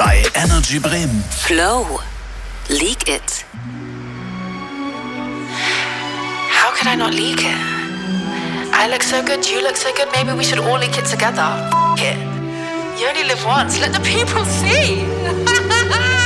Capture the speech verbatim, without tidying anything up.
bei Energy Bremen. Flow. Leak it. How could I not leak it? I look so good, you look so good, maybe we should all leak it together. F it. You only live once, let the people see.